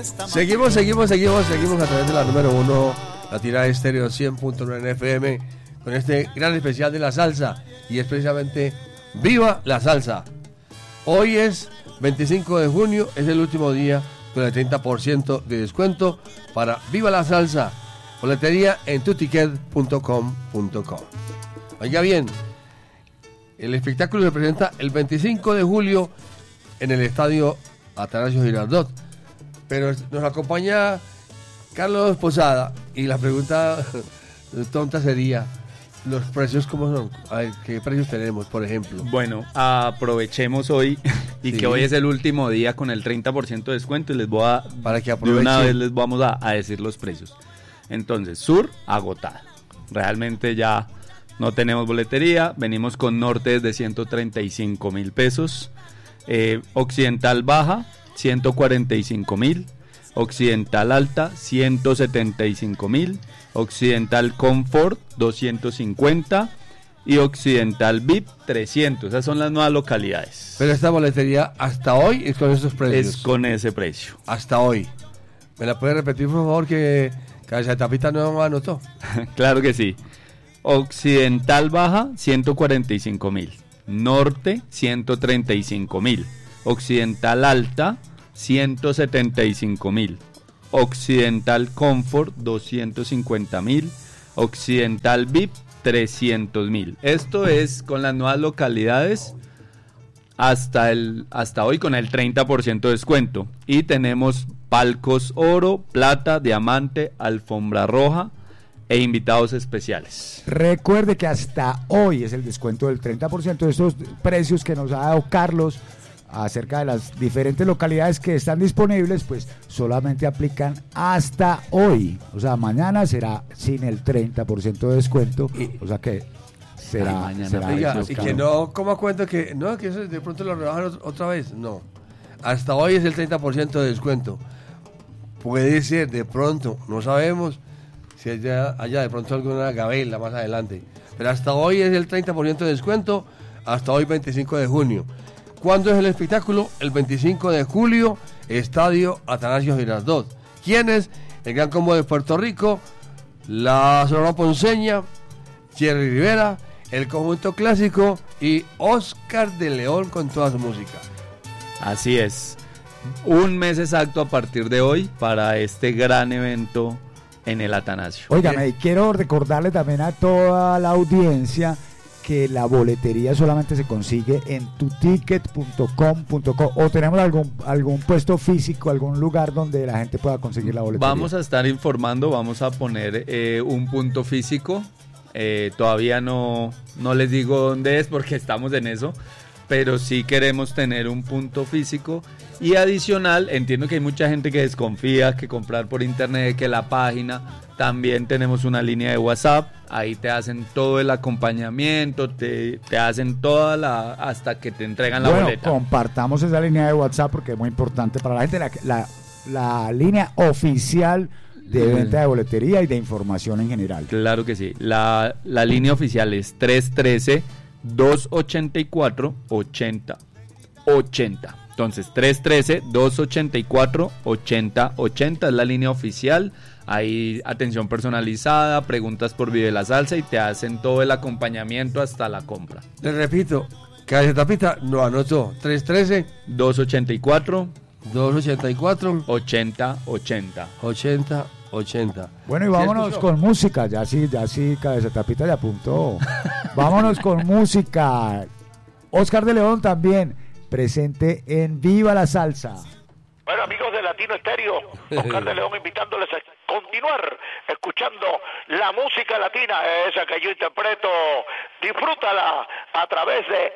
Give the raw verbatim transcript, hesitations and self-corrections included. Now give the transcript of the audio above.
Seguimos, seguimos, seguimos, seguimos a través de la número uno, Latina Estéreo cien punto nueve F M, con este gran especial de la salsa, y es precisamente ¡Viva la Salsa! Hoy es veinticinco de junio, es el último día con el treinta por ciento de descuento para Viva la Salsa, boletería en tuticket punto com punto co. Oiga bien, el espectáculo se presenta el veinticinco de julio en el estadio Atanasio Girardot, pero nos acompaña Carlos Posada y la pregunta tonta sería: ¿los precios cómo son? A ver, ¿qué precios tenemos, por ejemplo? Bueno, aprovechemos hoy y sí. que hoy es el último día con el treinta por ciento de descuento y les voy a, para que de una vez les vamos a, a decir los precios. Entonces, Sur, agotada. Realmente ya no tenemos boletería. Venimos con Norte de ciento treinta y cinco mil pesos. Eh, Occidental Baja, ciento cuarenta y cinco mil. Occidental Alta, ciento setenta y cinco mil. Occidental Comfort, doscientos cincuenta. Y Occidental V I P, trescientos. Esas son las nuevas localidades. Pero esta boletería hasta hoy es con esos precios. Es con ese precio. Hasta hoy. ¿Me la puede repetir, por favor, que Cabeza de Tapita no anotó? Claro que sí. Occidental Baja, ciento cuarenta y cinco mil. Norte, ciento treinta y cinco mil. Occidental Alta, ciento setenta y cinco mil. Occidental Comfort, doscientos cincuenta mil. Occidental V I P, trescientos mil. Esto es con las nuevas localidades hasta, el, hasta hoy con el treinta por ciento de descuento. Y tenemos palcos oro, plata, diamante, alfombra roja e invitados especiales. Recuerde que hasta hoy es el descuento del treinta por ciento de estos precios que nos ha dado Carlos acerca de las diferentes localidades que están disponibles, pues solamente aplican hasta hoy. O sea, mañana será sin el treinta por ciento de descuento, o sea que será, Ay, mañana. será Oiga, y que no coma cuenta que no, que eso de pronto lo rebajan otra vez. No, hasta hoy es el treinta por ciento de descuento. Puede ser de pronto, no sabemos si haya, haya de pronto alguna gabela más adelante, pero hasta hoy es el treinta por ciento de descuento, hasta hoy veinticinco de junio. ¿Cuándo es el espectáculo? El veinticinco de julio, Estadio Atanasio Girardot. ¿Quiénes? El Gran Combo de Puerto Rico, la Sonora Ponceña, Jerry Rivera, el Conjunto Clásico y Oscar de León con toda su música. Así es. Un mes exacto a partir de hoy para este gran evento en el Atanasio. Óigame, y quiero recordarle también a toda la audiencia que la boletería solamente se consigue en tuticket punto com punto co, o tenemos algún algún puesto físico, algún lugar donde la gente pueda conseguir la boletería. Vamos a estar informando, vamos a poner eh, un punto físico, eh, todavía no, no les digo dónde es porque estamos en eso, pero sí queremos tener un punto físico. Y adicional, entiendo que hay mucha gente que desconfía que comprar por internet, que la página. También tenemos una línea de WhatsApp, ahí te hacen todo el acompañamiento, te, te hacen toda la, hasta que te entregan la bueno, boleta. Compartamos esa línea de WhatsApp porque es muy importante para la gente, la, la, la línea oficial de venta de boletería y de información en general. Claro que sí, la, la línea oficial es tres uno tres, dos ocho cuatro, ocho cero ocho cero. Entonces tres uno tres, dos ocho cuatro, ocho cero ocho cero es la línea oficial. Hay atención personalizada, preguntas por Vive la Salsa y te hacen todo el acompañamiento hasta la compra. Les repito, Cabeza Tapita no anotó. tres uno tres, dos ocho cuatro, dos ocho cuatro, ocho cero ocho cero. ochenta ochenta. Bueno, y vámonos con música. Ya sí, ya sí, Cabeza Tapita ya apuntó. Vámonos con música. Oscar de León también presente en Viva la Salsa. Bueno, amigos de Latino Estéreo, Oscar de León invitándoles a continuar escuchando la música latina, esa que yo interpreto. Disfrútala a través de